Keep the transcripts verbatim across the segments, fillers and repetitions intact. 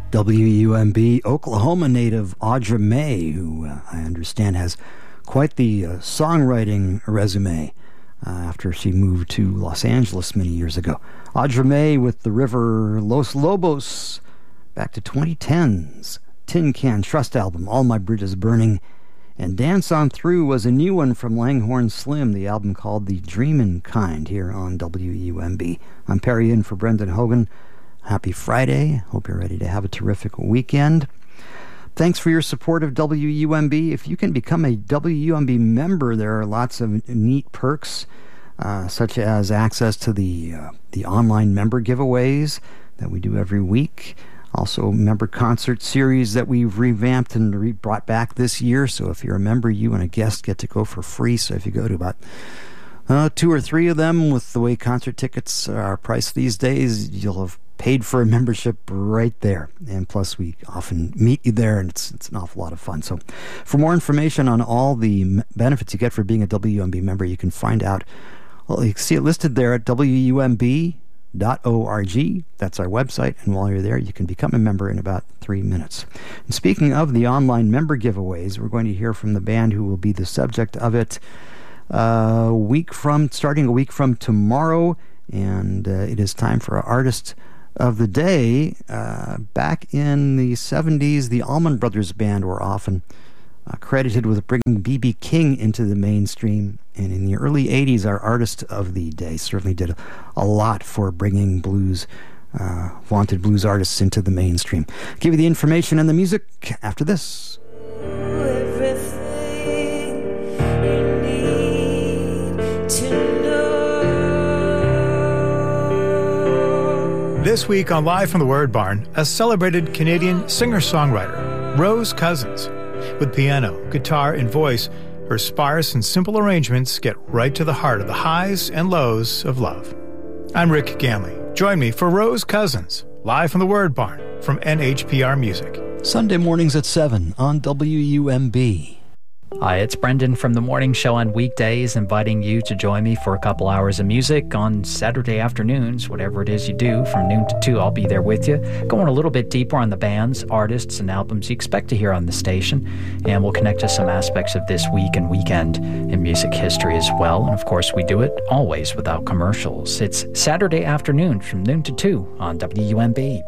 W U M B Oklahoma native Audra May, who uh, I understand has quite the uh, songwriting resume uh, after she moved to Los Angeles many years ago. Audra May with the River Los Lobos, back to twenty ten's Tin Can Trust album, All My Bridges Burning. And Dance On Through was a new one from Langhorne Slim, the album called The Dreamin' Kind, here on W U M B. I'm Perry in for Brendan Hogan. Happy Friday. Hope you're ready to have a terrific weekend. Thanks for your support of W U M B. If you can become a W U M B member, there are lots of neat perks, uh, such as access to the, uh, the online member giveaways that we do every week. Also, member concert series that we've revamped and re- brought back this year. So if you're a member, you and a guest get to go for free. So if you go to about uh, two or three of them, with the way concert tickets are priced these days, you'll have paid for a membership right there. And plus, we often meet you there, and it's it's an awful lot of fun. So for more information on all the m- benefits you get for being a W U M B member, you can find out, well, you can see it listed there at W U M B dot org. That's our website, and while you're there, you can become a member in about three minutes. And speaking of the online member giveaways, we're going to hear from the band who will be the subject of it a week from, starting a week from tomorrow, and uh, it is time for our artist of the day. Uh, back in the seventies, the Allman Brothers Band were often uh, credited with bringing B B King into the mainstream. And in the early eighties, our artist of the day certainly did a, a lot for bringing blues, uh, vaunted blues artists into the mainstream. I'll give you the information and the music after this. Everything you need to know. This week on Live from the Word Barn, a celebrated Canadian singer-songwriter, Rose Cousins. With piano, guitar, and voice, her sparse and simple arrangements get right to the heart of the highs and lows of love. I'm Rick Ganley. Join me for Rose Cousins, live from the Word Barn from N H P R Music. Sunday mornings at seven on W U M B. Hi, it's Brendan from The Morning Show on weekdays, inviting you to join me for a couple hours of music on Saturday afternoons, whatever it is you do, from noon to two, I'll be there with you, going a little bit deeper on the bands, artists, and albums you expect to hear on the station, and we'll connect to some aspects of this week and weekend in music history as well, and of course we do it always without commercials. It's Saturday afternoon from noon to two on W U M B.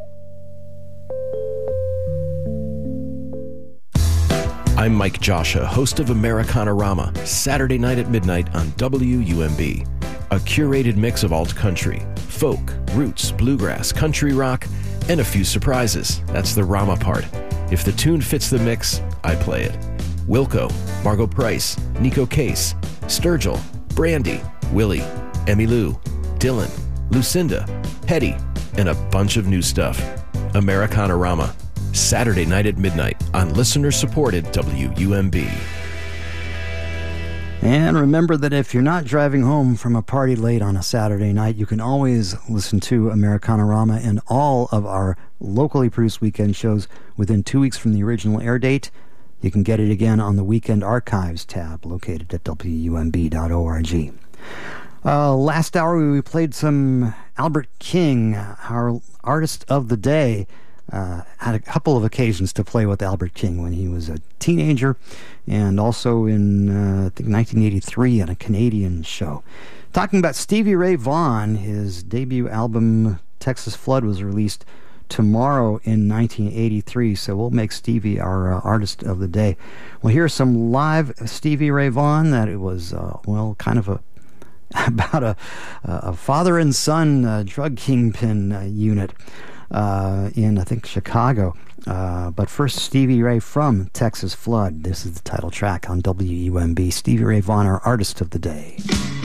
I'm Mike Joshua, host of Americana-Rama, Saturday night at midnight on W U M B. A curated mix of alt country, folk, roots, bluegrass, country rock, and a few surprises. That's the Rama part. If the tune fits the mix, I play it. Wilco, Margot Price, Nico Case, Sturgill, Brandy, Willie, Emmylou, Dylan, Lucinda, Hetty, and a bunch of new stuff. Americana-Rama, Saturday night at midnight on listener-supported W U M B. And remember that if you're not driving home from a party late on a Saturday night, you can always listen to Americana-Rama and all of our locally produced weekend shows within two weeks from the original air date. You can get it again on the Weekend Archives tab located at W U M B dot org. Uh, last hour we played some Albert King, our artist of the day. Uh, had a couple of occasions to play with Albert King when he was a teenager, and also in, uh, I think, nineteen eighty-three on a Canadian show. Talking about Stevie Ray Vaughan, his debut album, Texas Flood, was released tomorrow in nineteen eighty-three, so we'll make Stevie our uh, artist of the day. We'll hear some live Stevie Ray Vaughan that it was, uh, well, kind of a about a, a father and son uh, drug kingpin uh, unit. Uh, in, I think, Chicago. Uh, but first, Stevie Ray from Texas Flood. This is the title track on W U M B. Stevie Ray Vaughan, our artist of the day.